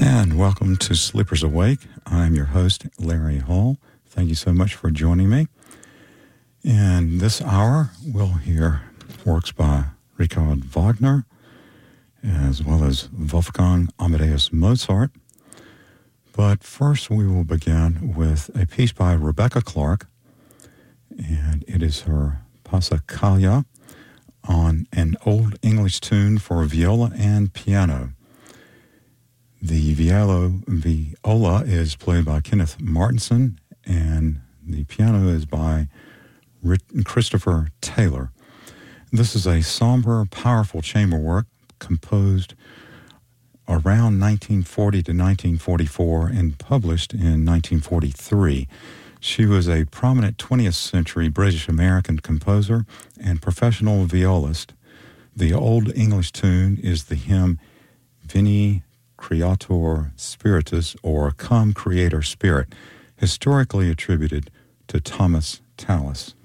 And welcome to Sleepers Awake. I'm your host, Larry Hall. Thank you so much for joining me. In this hour, we'll hear works by Richard Wagner, as well as Wolfgang Amadeus Mozart. But first, we will begin with a piece by Rebecca Clark, and it is her Passacaglia on an Old English tune for viola and piano. The viola is played by Kenneth Martinson, and the piano is by Christopher Taylor. This is a somber, powerful chamber work composed around 1940 to 1944 and published in 1943. She was a prominent 20th century British-American composer and professional violist. The Old English tune is the hymn Veni Creator Spiritus, or Come Creator Spirit, historically attributed to Thomas Tallis.